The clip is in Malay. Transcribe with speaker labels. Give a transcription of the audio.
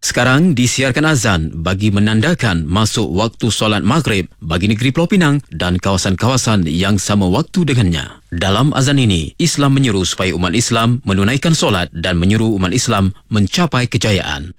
Speaker 1: Sekarang disiarkan azan bagi menandakan masuk waktu solat maghrib bagi negeri Pulau Pinang dan kawasan-kawasan yang sama waktu dengannya. Dalam azan ini, Islam menyeru supaya umat Islam menunaikan solat dan menyuruh umat Islam mencapai kejayaan.